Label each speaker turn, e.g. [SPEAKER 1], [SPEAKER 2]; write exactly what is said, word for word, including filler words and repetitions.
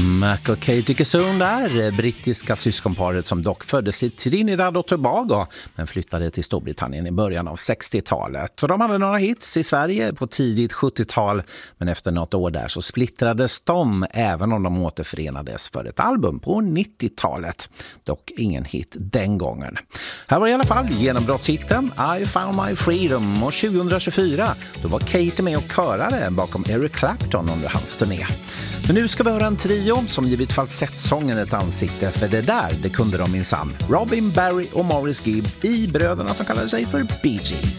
[SPEAKER 1] Mac och Katie Dickinson där, brittiska syskonparet som dock föddes i Trinidad och Tobago men flyttade till Storbritannien i början av sextiotalet. Och de hade några hits i Sverige på tidigt sjuttiotal, men efter något år där så splittrades de, även om de återförenades för ett album på nittiotalet. Dock ingen hit den gången. Här var i alla fall genombrottshitten I Found My Freedom, och tjugohundratjugofyra då var Katie med och körade bakom Eric Clapton under hans turné. Men nu ska vi höra en trio som givit falsettsången ett ansikte, för det där, det kunde de minsann. Robin, Barry och Maurice Gibb i bröderna som kallade sig för Bee Gees.